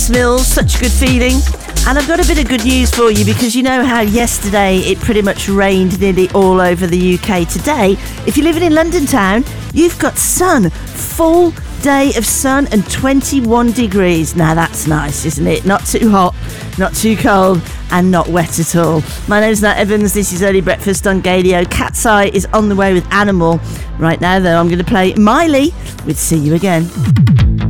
Dennis Mills, Such a Good Feeling. And I've got a bit of good news for you, because you know how yesterday it pretty much rained nearly all over the UK. Today, if you're living in London town, you've got sun, full day of sun and 21 degrees. Now that's nice, isn't it? Not too hot, not too cold, and not wet at all. My name's Nat Evans. This is Early Breakfast on Gadio. Cat's Eye is on the way with Animal. Right now, though, I'm going to play Miley with See You Again.